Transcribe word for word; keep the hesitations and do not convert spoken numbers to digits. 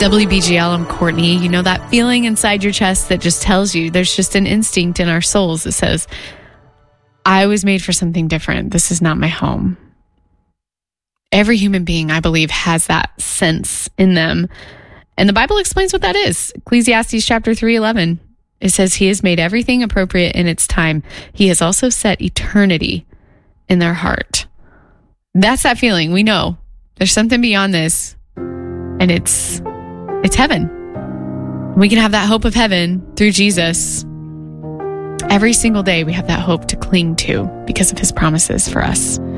W B G L, I'm Courtney. You know that feeling inside your chest that just tells you, there's just an instinct in our souls that says, I was made for something different. This is not my home. Every human being, I believe, has that sense in them. And the Bible explains what that is. Ecclesiastes chapter three eleven. It says, He has made everything appropriate in its time. He has also set eternity in their heart. That's that feeling. We know there's something beyond this. And it's it's heaven. We can have that hope of heaven through Jesus. Every single day we have that hope to cling to because of his promises for us.